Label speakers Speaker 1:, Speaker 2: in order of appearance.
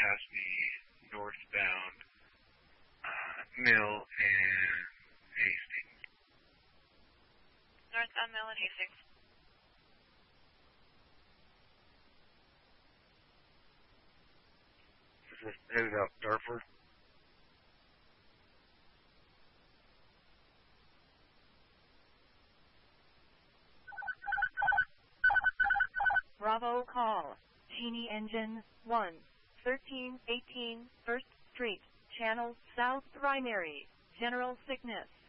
Speaker 1: past the northbound Mill and Hastings.
Speaker 2: Northbound Mill and Hastings.
Speaker 1: Is this headed out Darford?
Speaker 3: Bravo call. Genie Engine 1, 1318 1st Street, Channel South Primary, General Sickness.